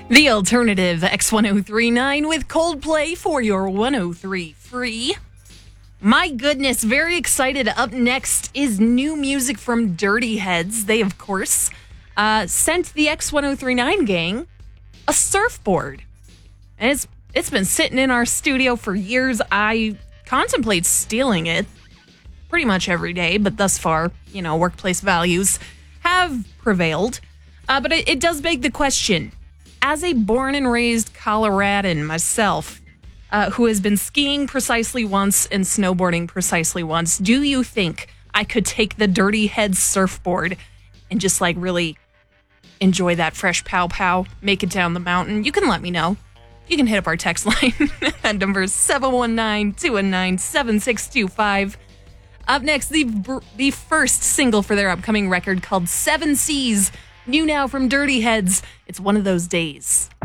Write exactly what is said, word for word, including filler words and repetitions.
The alternative X ten thirty-nine with Coldplay for your one oh three free. My goodness, very excited. Up next is new music from Dirty Heads. They, of course, uh, sent the X ten thirty-nine gang a surfboard. And it's it's been sitting in our studio for years. I contemplate stealing it pretty much every day, but thus far, you know, workplace values have prevailed. Uh, but it, it does beg the question, as a born and raised Coloradan myself, uh, who has been skiing precisely once and snowboarding precisely once, do you think I could take the Dirty Heads surfboard and just like really enjoy that fresh pow pow, make it down the mountain? You can let me know. You can hit up our text line. That number is seven one nine, two one nine, seven six two five. Up next, the the first single for their upcoming record called Seven Seas. New now from Dirty Heads. It's One of Those Days.